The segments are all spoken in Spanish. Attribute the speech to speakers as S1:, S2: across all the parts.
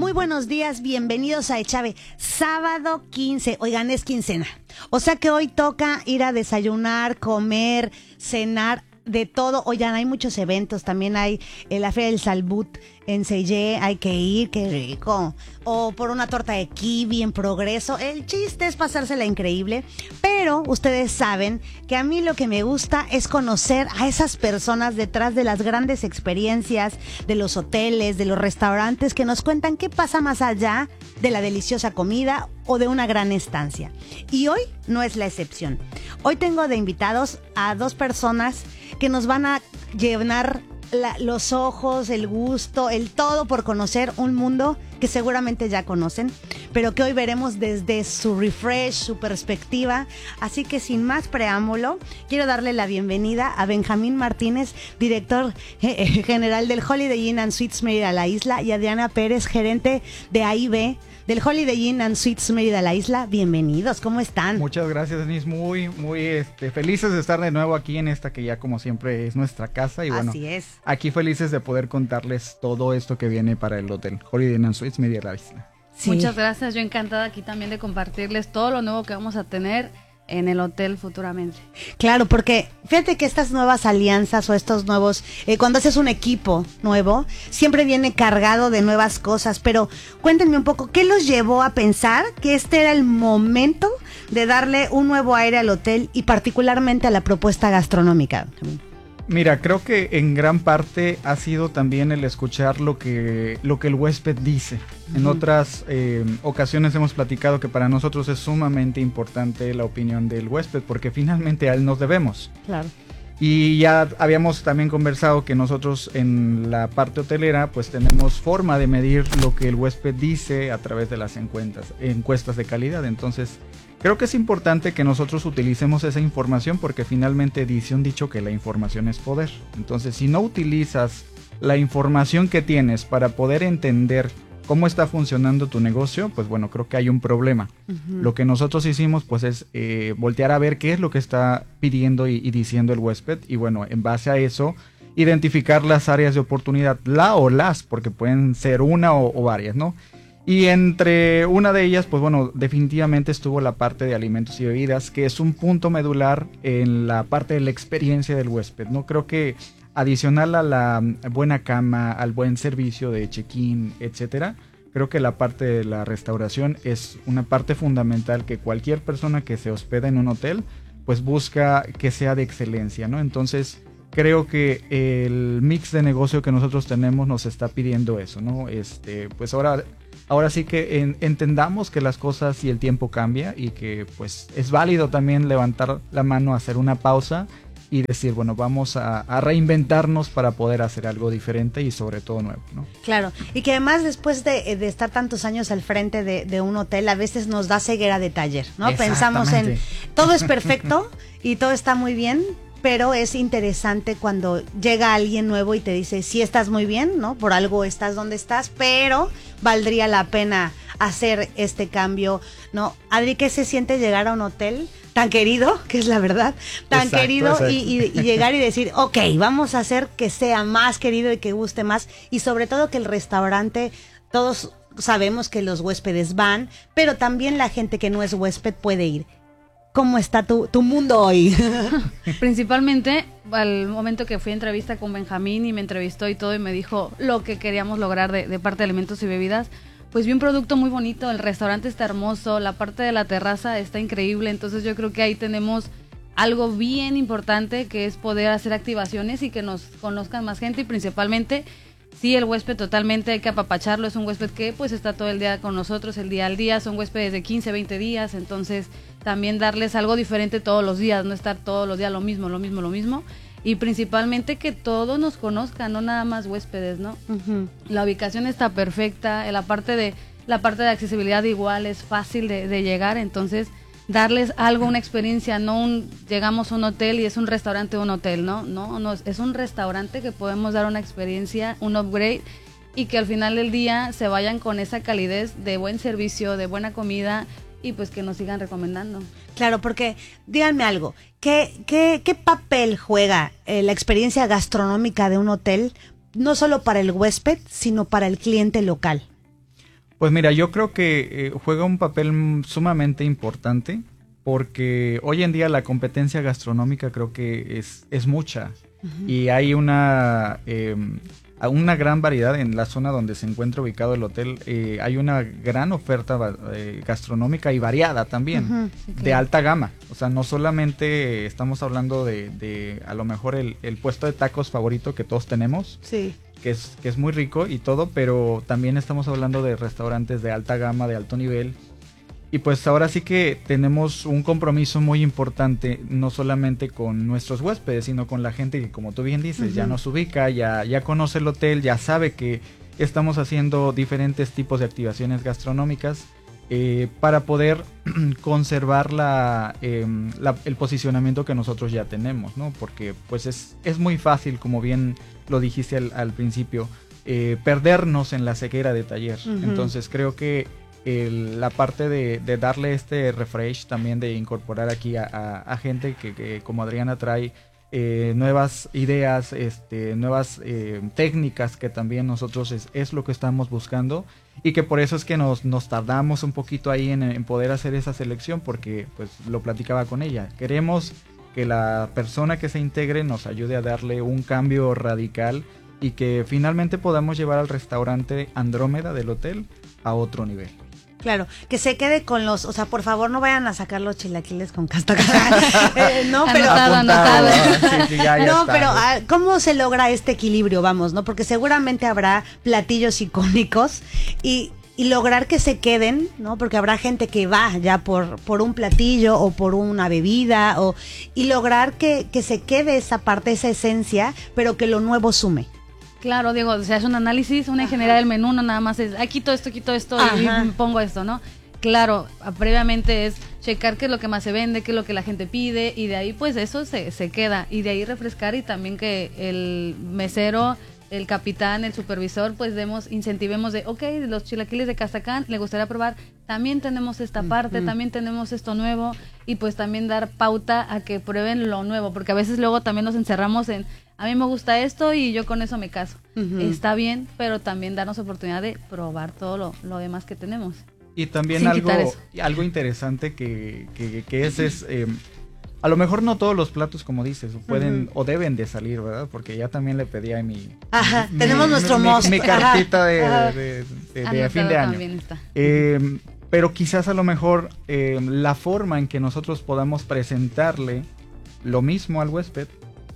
S1: Muy buenos días, bienvenidos a Echave. Sábado 15, oigan, es quincena. O sea que hoy toca ir a desayunar, comer, cenar, de todo. Oigan, hay muchos eventos, también hay la Feria del Salbut en Sellé, hay que ir, qué rico. O por una torta de kiwi en Progreso. El chiste es pasársela increíble, pero ustedes saben que a mí lo que me gusta es conocer a esas personas detrás de las grandes experiencias, de los hoteles, de los restaurantes, que nos cuentan qué pasa más allá de la deliciosa comida o de una gran estancia. Y hoy no es la excepción. Hoy tengo de invitados a dos personas que nos van a llenar los ojos, el gusto, el todo por conocer un mundo que seguramente ya conocen, pero que hoy veremos desde su refresh, su perspectiva. Así que sin más preámbulo, quiero darle la bienvenida a Benjamín Martínez, director general del Holiday Inn and Suites Mérida La Isla, y Adriana Pérez, gerente de AIB del Holiday Inn and Suites Mérida La Isla. Bienvenidos, ¿cómo están?
S2: Muchas gracias, Denise, muy felices de estar de nuevo aquí en esta que ya como siempre es nuestra casa, y bueno,
S1: así es.
S2: Aquí felices de poder contarles todo esto que viene para el hotel Holiday Inn and Suites Mérida La Isla.
S3: Sí. Muchas gracias, yo encantada aquí también de compartirles todo lo nuevo que vamos a tener en el hotel futuramente.
S1: Claro, porque fíjate que estas nuevas alianzas o estos nuevos, cuando haces un equipo nuevo, siempre viene cargado de nuevas cosas, pero cuéntenme un poco, ¿qué los llevó a pensar que este era el momento de darle un nuevo aire al hotel y particularmente a la propuesta gastronómica?
S2: Mira, creo que en gran parte ha sido también el escuchar lo que el huésped dice. En otras ocasiones hemos platicado que para nosotros es sumamente importante la opinión del huésped, porque finalmente a él nos debemos.
S1: Claro.
S2: Y ya habíamos también conversado que nosotros en la parte hotelera pues tenemos forma de medir lo que el huésped dice a través de las encuestas de calidad. Entonces creo que es importante que nosotros utilicemos esa información, porque finalmente dice un dicho que la información es poder. Entonces, si no utilizas la información que tienes para poder entender cómo está funcionando tu negocio, pues bueno, creo que hay un problema. Lo que nosotros hicimos pues es voltear a ver qué es lo que está pidiendo y diciendo el huésped, y bueno, en base a eso identificar las áreas de oportunidad, porque pueden ser una o varias, ¿no? Y entre una de ellas, pues bueno, definitivamente estuvo la parte de alimentos y bebidas, que es un punto medular en la parte de la experiencia del huésped, ¿no? Creo que adicional a la buena cama, al buen servicio de check-in, etcétera, creo que la parte de la restauración es una parte fundamental que cualquier persona que se hospeda en un hotel, pues busca que sea de excelencia, ¿no? Entonces, creo que el mix de negocio que nosotros tenemos nos está pidiendo eso, ¿no? Pues ahora sí que entendamos que las cosas y el tiempo cambia, y que pues es válido también levantar la mano, hacer una pausa y decir, bueno, vamos a reinventarnos para poder hacer algo diferente y sobre todo nuevo, ¿no?
S1: Claro, y que además después de estar tantos años al frente de un hotel, a veces nos da ceguera de taller, ¿no? Pensamos en todo es perfecto y todo está muy bien, pero es interesante cuando llega alguien nuevo y te dice, sí, estás muy bien, ¿no? Por algo estás donde estás, pero valdría la pena hacer este cambio, ¿no? Adri, ¿qué se siente llegar a un hotel tan querido, que es la verdad, tan querido, y llegar y decir, ok, vamos a hacer que sea más querido y que guste más, y sobre todo que el restaurante, todos sabemos que los huéspedes van, pero también la gente que no es huésped puede ir? ¿Cómo está tu mundo hoy?
S3: Principalmente al momento que fui a entrevista con Benjamín y me entrevistó y todo, y me dijo lo que queríamos lograr de parte de alimentos y bebidas, pues vi un producto muy bonito, el restaurante está hermoso, la parte de la terraza está increíble, entonces yo creo que ahí tenemos algo bien importante, que es poder hacer activaciones y que nos conozcan más gente, y principalmente, sí, el huésped totalmente hay que apapacharlo, es un huésped que pues está todo el día con nosotros, el día al día, son huéspedes de 15, 20 días, entonces también darles algo diferente todos los días, no estar todos los días lo mismo, y principalmente que todos nos conozcan, no nada más huéspedes, ¿no? La ubicación está perfecta, la parte de accesibilidad igual es fácil de llegar, entonces darles algo, una experiencia, llegamos a un hotel y es un restaurante, un hotel, no, es un restaurante que podemos dar una experiencia, un upgrade, y que al final del día se vayan con esa calidez de buen servicio, de buena comida, y pues que nos sigan recomendando.
S1: Claro, porque díganme algo, ¿qué papel juega la experiencia gastronómica de un hotel, no solo para el huésped, sino para el cliente local?
S2: Pues mira, yo creo que juega un papel sumamente importante porque hoy en día la competencia gastronómica creo que es mucha y hay una gran variedad en la zona donde se encuentra ubicado el hotel. Hay una gran oferta gastronómica y variada también, sí, claro, de alta gama. O sea, no solamente estamos hablando de a lo mejor el puesto de tacos favorito que todos tenemos,
S1: sí,
S2: que es muy rico y todo, pero también estamos hablando de restaurantes de alta gama, de alto nivel. Y pues ahora sí que tenemos un compromiso muy importante, no solamente con nuestros huéspedes, sino con la gente que, como tú bien dices, ya nos ubica, ya conoce el hotel, ya sabe que estamos haciendo diferentes tipos de activaciones gastronómicas para poder conservar el posicionamiento que nosotros ya tenemos, ¿no? Porque pues es muy fácil, como bien lo dijiste al principio, perdernos en la ceguera de taller. Entonces creo que la parte de darle este refresh también, de incorporar aquí a gente que como Adriana trae nuevas ideas, nuevas técnicas, que también nosotros es lo que estamos buscando, y que por eso es que nos tardamos un poquito ahí en poder hacer esa selección, porque pues lo platicaba con ella, queremos que la persona que se integre nos ayude a darle un cambio radical y que finalmente podamos llevar al restaurante Andrómeda del hotel a otro nivel.
S1: Claro, que se quede con o sea, por favor no vayan a sacar los chilaquiles con casta. No, pero
S3: anotado.
S2: Sí, ya
S1: no,
S2: está,
S1: pero ¿cómo se logra este equilibrio? Vamos, ¿no? Porque seguramente habrá platillos icónicos y lograr que se queden, ¿no? Porque habrá gente que va ya por un platillo o por una bebida, y lograr que se quede esa parte, esa esencia, pero que lo nuevo sume.
S3: Claro, Diego, se hace un análisis, una ingeniería del menú, no nada más es, quito esto y pongo esto, ¿no? Claro, previamente es checar qué es lo que más se vende, qué es lo que la gente pide, y de ahí pues eso se queda, y de ahí refrescar, y también que el mesero, el capitán, el supervisor, pues incentivemos de, los chilaquiles de Castacán, le gustaría probar, también tenemos esta parte, también tenemos esto nuevo, y pues también dar pauta a que prueben lo nuevo, porque a veces luego también nos encerramos en, a mí me gusta esto y yo con eso me caso. Está bien, pero también darnos oportunidad de probar todo lo demás que tenemos.
S2: Y también algo interesante que es a lo mejor no todos los platos, como dices, pueden o deben de salir, ¿verdad? Porque ya también le pedí a
S1: tenemos nuestro most.
S2: Mi cartita de fin de año.
S3: También está.
S2: Pero quizás a lo mejor la forma en que nosotros podamos presentarle lo mismo al huésped,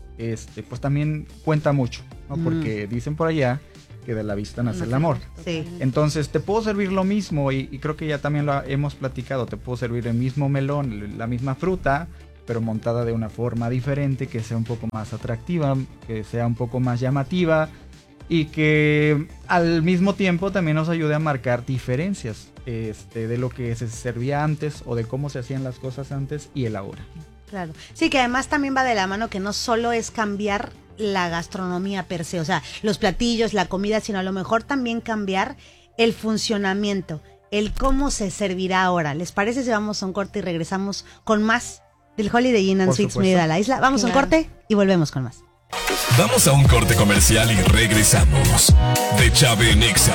S2: pues también cuenta mucho, ¿no? Porque dicen por allá que de la vista nace el amor.
S1: Sí.
S2: Entonces te puedo servir lo mismo, y creo que ya también lo hemos platicado, te puedo servir el mismo melón, la misma fruta, pero montada de una forma diferente, que sea un poco más atractiva, que sea un poco más llamativa, y que al mismo tiempo también nos ayude a marcar diferencias de lo que se servía antes, o de cómo se hacían las cosas antes y el ahora.
S1: Claro. Sí, que además también va de la mano que no solo es cambiar la gastronomía per se, o sea, los platillos, la comida, sino a lo mejor también cambiar el funcionamiento, el cómo se servirá ahora. ¿Les parece si vamos a un corte y regresamos con más del Holiday Inn & Suites Mérida La Isla? Vamos a un corte y volvemos con más.
S4: Vamos a un corte comercial y regresamos. De Chave Nexa.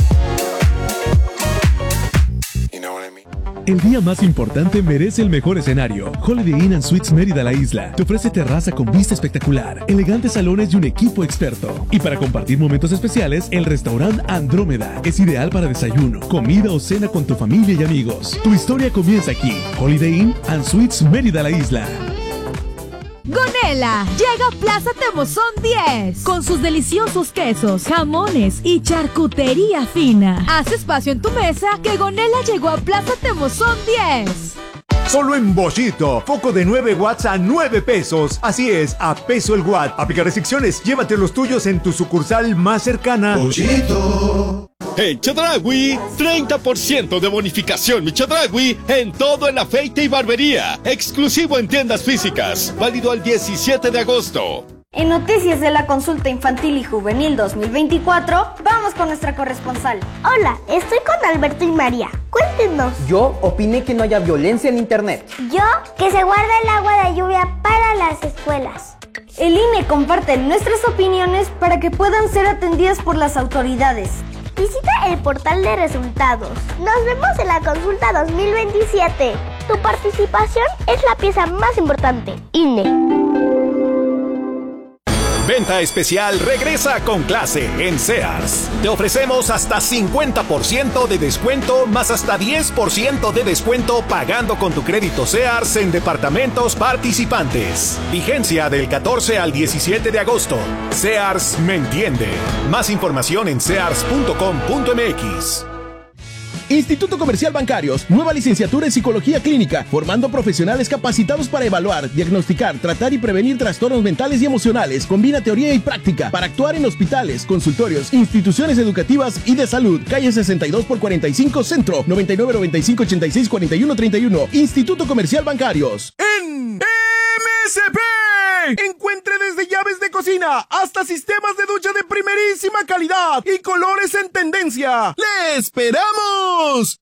S5: El día más importante merece el mejor escenario. Holiday Inn & Suites Mérida La Isla te ofrece terraza con vista espectacular, elegantes salones y un equipo experto. Y para compartir momentos especiales, el restaurante Andrómeda es ideal para desayuno, comida o cena con tu familia y amigos. Tu historia comienza aquí. Holiday Inn & Suites Mérida La Isla.
S6: Gonela llega a Plaza Temozón 10 con sus deliciosos quesos, jamones y charcutería fina. Haz espacio en tu mesa, que Gonela llegó a Plaza Temozón 10.
S7: Solo en Bollito, foco de 9 watts a 9 pesos. Así es, a peso el watt. Aplica restricciones, llévate los tuyos en tu sucursal más cercana.
S8: Bollito. En Chedraui, 30% de bonificación mi Chedraui en todo el afeite y barbería. Exclusivo en tiendas físicas. Válido al 17 de agosto.
S9: En Noticias de la Consulta Infantil y Juvenil 2024, vamos con nuestra corresponsal.
S10: Hola, estoy con Alberto y María. Cuéntenos.
S11: Yo opiné que no haya violencia en internet.
S10: Yo, que se guarda el agua de lluvia para las escuelas.
S9: El INE comparte nuestras opiniones para que puedan ser atendidas por las autoridades.
S10: Visita el portal de resultados. Nos vemos en la consulta 2027. Tu participación es la pieza más importante. INE.
S12: Venta especial regresa con clase en Sears. Te ofrecemos hasta 50% de descuento más hasta 10% de descuento pagando con tu crédito Sears en departamentos participantes. Vigencia del 14 al 17 de agosto. Sears me entiende. Más información en sears.com.mx.
S5: Instituto Comercial Bancarios, nueva licenciatura en Psicología Clínica, formando profesionales capacitados para evaluar, diagnosticar, tratar y prevenir trastornos mentales y emocionales. Combina teoría y práctica para actuar en hospitales, consultorios, instituciones educativas y de salud. Calle 62 por 45 Centro, 99 95 86 41 31. Instituto Comercial Bancarios.
S13: En MSP. Encuentre desde llaves de cocina hasta sistemas de ducha de primerísima calidad y colores en tendencia. ¡Le esperamos!